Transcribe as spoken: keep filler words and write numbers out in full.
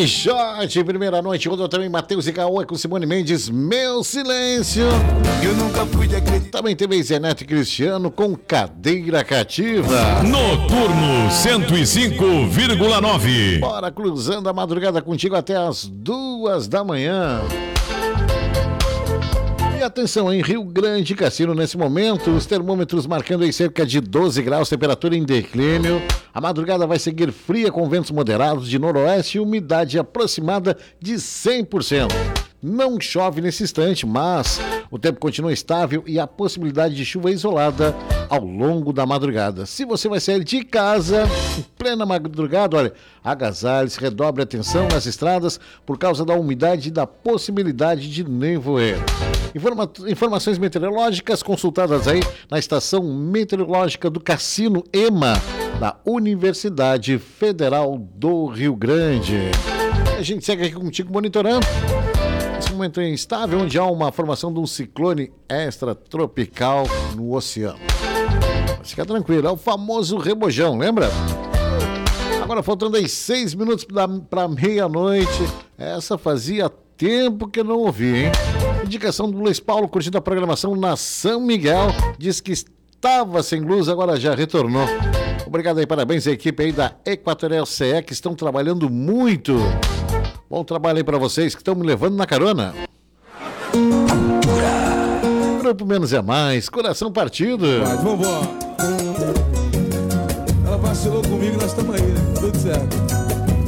Jorge, primeira noite, rodou também Matheus e Cauã com Simone Mendes, Meu Silêncio. Eu nunca fui de acreditar. Também teve Zé Neto e Cristiano com Cadeira Cativa. Noturno cento e cinco vírgula nove. Bora cruzando a madrugada contigo até as duas da manhã. E atenção, em Rio Grande, Cassino, nesse momento, os termômetros marcando em cerca de doze graus, temperatura em declínio. A madrugada vai seguir fria com ventos moderados de noroeste e umidade aproximada de cem por cento. Não chove nesse instante, mas o tempo continua estável e há possibilidade de chuva isolada ao longo da madrugada. Se você vai sair de casa em plena madrugada, olha, agasalhe-se, redobre a atenção nas estradas por causa da umidade e da possibilidade de nevoeiro. Informa- informações meteorológicas consultadas aí na estação meteorológica do Cassino EMA, da Universidade Federal do Rio Grande. A gente segue aqui contigo monitorando esse momento instável, onde há uma formação de um ciclone extratropical no oceano. Mas fica tranquilo, é o famoso rebojão, lembra? Agora faltando aí seis minutos para meia-noite. Essa fazia tempo que eu não ouvi, hein? Indicação do Luiz Paulo, curtindo a programação na São Miguel. Diz que estava sem luz, agora já retornou. Obrigado aí, parabéns à equipe aí da Equatorial C E, que estão trabalhando muito. Bom trabalho aí pra vocês que estão me levando na carona. Grupo Menos é Mais, coração partido. Vai, vambora. Ela vacilou comigo, nós estamos aí, né? Tudo certo.